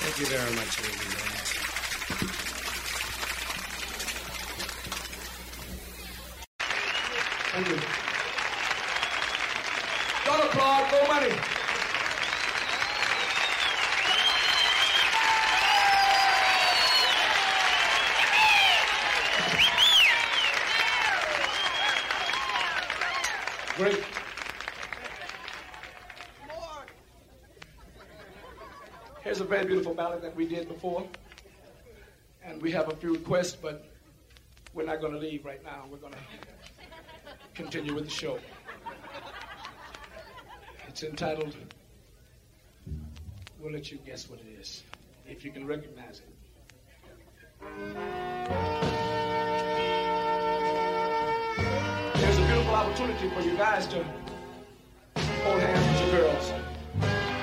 Thank you very much, ladies and gentlemen. Thank you. Don't applaud, no money. Great. Here's a very beautiful ballad that we did before. And we have a few requests, but we're not going to leave right now. We're going to continue with the show. It's entitled, we'll let you guess what it is, if you can recognize it. There's a beautiful opportunity for you guys to hold hands with your girls.